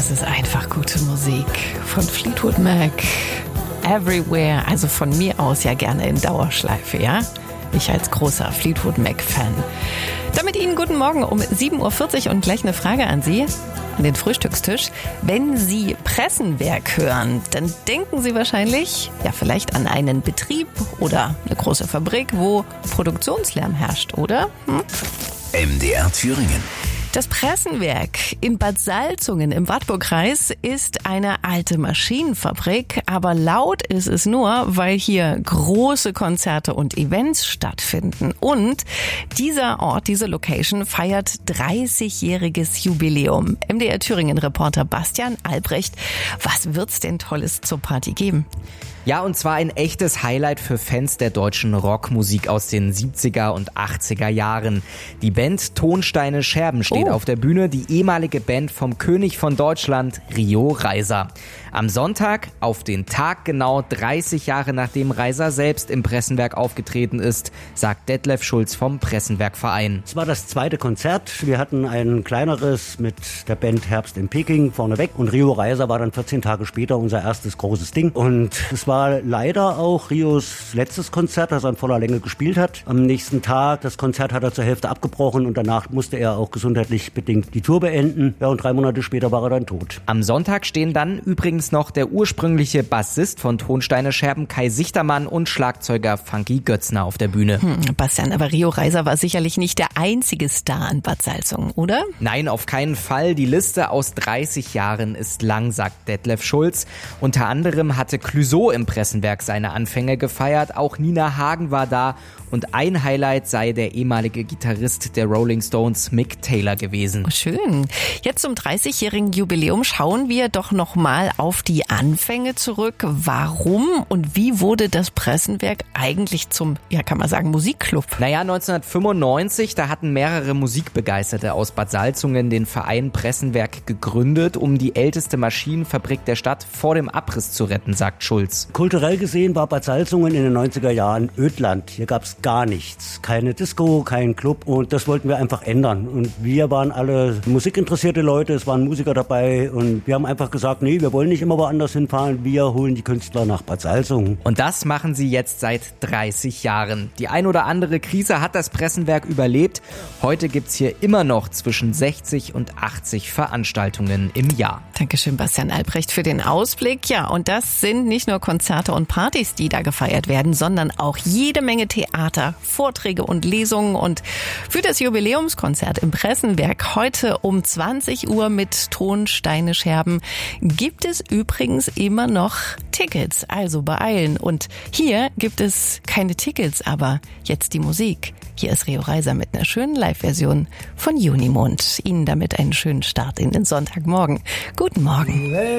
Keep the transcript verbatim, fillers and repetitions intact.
Das ist einfach gute Musik von Fleetwood Mac. Everywhere, also von mir aus ja gerne in Dauerschleife, ja? Ich als großer Fleetwood Mac-Fan. Damit Ihnen guten Morgen um sieben Uhr vierzig und gleich eine Frage an Sie, an den Frühstückstisch. Wenn Sie Pressenwerk hören, dann denken Sie wahrscheinlich, ja vielleicht an einen Betrieb oder eine große Fabrik, wo Produktionslärm herrscht, oder? Hm? M D R Thüringen. Das Pressenwerk in Bad Salzungen im Wartburgkreis ist eine alte Maschinenfabrik, aber laut ist es nur, weil hier große Konzerte und Events stattfinden. Und dieser Ort, diese Location feiert dreißigjähriges Jubiläum. M D R Thüringen-Reporter Bastian Albrecht, was wird's denn Tolles zur Party geben? Ja, und zwar ein echtes Highlight für Fans der deutschen Rockmusik aus den siebziger und achtziger Jahren. Die Band Tonsteine Scherben steht oh. auf der Bühne, die ehemalige Band vom König von Deutschland, Rio Reiser. Am Sonntag, auf den Tag genau dreißig Jahre nachdem Reiser selbst im Pressenwerk aufgetreten ist, sagt Detlef Schulz vom Pressenwerkverein. Es war das zweite Konzert. Wir hatten ein kleineres mit der Band Herbst in Peking vorneweg und Rio Reiser war dann vierzehn Tage später unser erstes großes Ding. Und es war leider auch Rios letztes Konzert, das er in voller Länge gespielt hat. Am nächsten Tag, das Konzert hat er zur Hälfte abgebrochen und danach musste er auch gesundheitlich bedingt die Tour beenden. Ja, und drei Monate später war er dann tot. Am Sonntag stehen dann übrigens noch der ursprüngliche Bassist von Tonsteine Scherben, Kai Sichtermann, und Schlagzeuger Funky Götzner auf der Bühne. Hm, Bastian, aber Rio Reiser war sicherlich nicht der einzige Star in Bad Salzungen, oder? Nein, auf keinen Fall. Die Liste aus dreißig Jahren ist lang, sagt Detlef Schulz. Unter anderem hatte Clouseau im Pressenwerk seine Anfänge gefeiert. Auch Nina Hagen war da. Und ein Highlight sei der ehemalige Gitarrist der Rolling Stones, Mick Taylor, gewesen. Oh, schön. Jetzt zum dreißigjährigen Jubiläum schauen wir doch noch mal auf die Anfänge zurück. Warum und wie wurde das Pressenwerk eigentlich zum, ja kann man sagen, Musikclub? Naja, neunzehnhundertfünfundneunzig, da hatten mehrere Musikbegeisterte aus Bad Salzungen den Verein Pressenwerk gegründet, um die älteste Maschinenfabrik der Stadt vor dem Abriss zu retten, sagt Schulz. Kulturell gesehen war Bad Salzungen in den neunziger Jahren Ödland. Hier gab es gar nichts. Keine Disco, kein Club, und das wollten wir einfach ändern. Und wir waren alle musikinteressierte Leute, es waren Musiker dabei und wir haben einfach gesagt, nee, wir wollen nicht immer woanders hinfahren, wir holen die Künstler nach Bad Salzungen. Und das machen sie jetzt seit dreißig Jahren. Die ein oder andere Krise hat das Pressenwerk überlebt. Heute gibt's hier immer noch zwischen sechzig und achtzig Veranstaltungen im Jahr. Dankeschön, Bastian Albrecht, für den Ausblick. Ja, und das sind nicht nur Konzerte und Partys, die da gefeiert werden, sondern auch jede Menge Theater, Vorträge und Lesungen. Und für das Jubiläumskonzert im Pressenwerk heute um zwanzig Uhr mit Tonsteine Scherben gibt es übrigens immer noch Tickets. Also beeilen. Und hier gibt es keine Tickets, aber jetzt die Musik. Hier ist Rio Reiser mit einer schönen Live-Version von Junimond. Ihnen damit einen schönen Start in den Sonntagmorgen. Guten Morgen.